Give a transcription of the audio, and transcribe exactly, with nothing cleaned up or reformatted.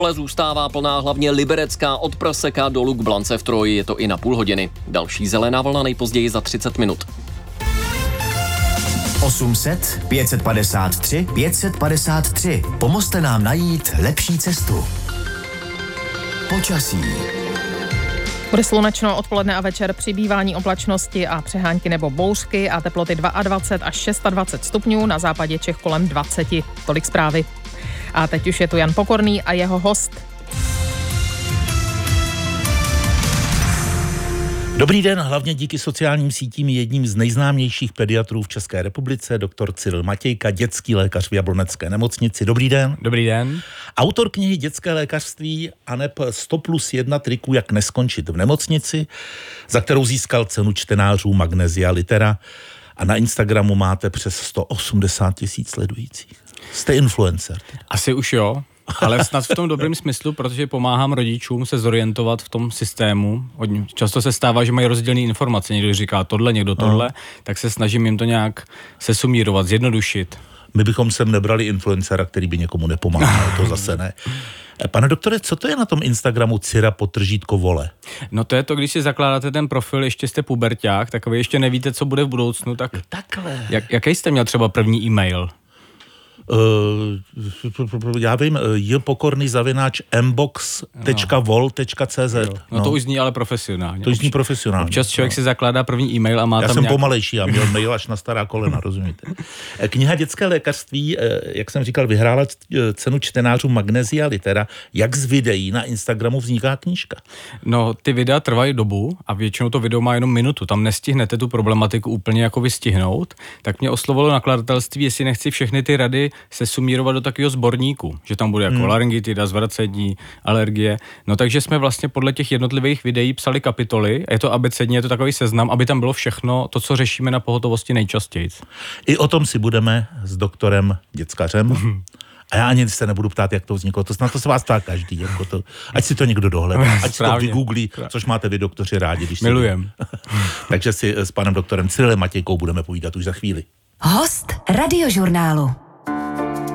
Ale zůstává plná hlavně Liberecká od Proseka do Luc Blance v Troji, je to i na půl hodiny. Další zelená vlna nejpozději za třicet minut. osm set, pět set padesát tři, pět set padesát tři. Pomozte nám najít lepší cestu. Počasí. Bude slunečno odpoledne a večer, přibývání oblačnosti a přehánky nebo bouřky a teploty dvacet dva až dvacet šest stupňů, na západě Čech kolem dvacet. Tolik zprávy. A teď už je tu Jan Pokorný a jeho host. Dobrý den, hlavně díky sociálním sítím jedním z nejznámějších pediatrů v České republice, doktor Cyril Matějka, dětský lékař v Jablonecké nemocnici. Dobrý den. Dobrý den. Autor knihy Dětské lékařství aneb sto plus jedna triků, jak neskončit v nemocnici, za kterou získal cenu čtenářů Magnesia Litera. A na Instagramu máte přes sto osmdesát tisíc sledujících. Jste influencer. Asi už jo. Ale snad v tom dobrém smyslu, protože pomáhám rodičům se zorientovat v tom systému. Často se stává, že mají rozdílné informace. Někdo říká tohle, někdo tohle, no. Tak se snažím jim to nějak sesumírovat, zjednodušit. My bychom sem nebrali influencera, který by někomu nepomáhal, to zase ne. Pane doktore, co to je na tom Instagramu Cira podtržítko vole? No to je to, když si zakládáte ten profil, ještě jste puberťák, tak vy ještě nevíte, co bude v budoucnu, tak... Takhle. Jak, jaký jste měl třeba první e-mail? Uh, já vím, je pokorný zavináč mbox tečka vol tečka cz. No, no to už zní ale profesionálně. To už zní profesionálně. Občas člověk no. si zakládá první e-mail a má já tam jsem nějak... pomalejší, já měl mail až na stará kolena, rozumíte. Kniha Dětské lékařství, jak jsem říkal, vyhrála cenu čtenářů Magnesia Litera. Jak z videí na Instagramu vzniká knížka? No, ty videa trvají dobu a většinou to video má jenom minutu. Tam nestihnete tu problematiku úplně jako vystihnout. Tak mě oslovilo nakladatelství, jestli nechci všechny ty rady se sumírovat do takového sborníku, že tam bude jako hmm. laryngitida, zvracení, alergie. No takže jsme vlastně podle těch jednotlivých videí psali kapitoly, je to abecedně, je to takový seznam, aby tam bylo všechno, to, co řešíme na pohotovosti nejčastěji. I o tom si budeme s doktorem děckařem. Hmm. A já ani se nebudu ptát, jak to vzniklo. To snad to se vás ptá každý. Jako to, ať si to někdo dohledá, ať si to vygooglí, což máte vy, doktoři, rádi. Když Milujem. Takže si s panem doktorem Cyrilem Matějkou budeme povídat už za chvíli. Host Radiožurnálu.